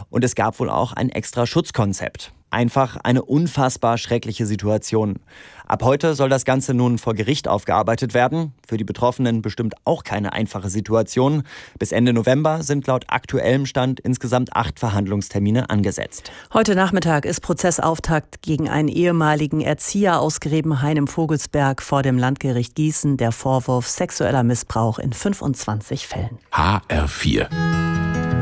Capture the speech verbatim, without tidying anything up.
Und es gab wohl auch ein extra Schutzkonzept. Einfach eine unfassbar schreckliche Situation. Ab heute soll das Ganze nun vor Gericht aufgearbeitet werden. Für die Betroffenen bestimmt auch keine einfache Situation. Bis Ende November sind laut aktuellem Stand insgesamt acht Verhandlungstermine angesetzt. Heute Nachmittag ist Prozessauftakt gegen einen ehemaligen Erzieher aus Grebenhain im Vogelsberg vor dem Landgericht Gießen. Der Vorwurf sexueller Missbrauch in fünfundzwanzig Fällen. H R vier